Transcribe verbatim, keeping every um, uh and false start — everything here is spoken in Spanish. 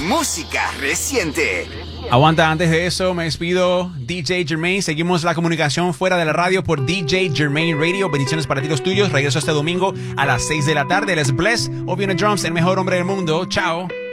música reciente. Aguanta, antes de eso me despido, D J Jermaine. Seguimos la comunicación fuera de la radio por D J Jermaine Radio. Bendiciones para ti, los tuyos. Regreso este domingo a las seis de la tarde. Les bless. Obi on the drums, el mejor hombre del mundo. Chao.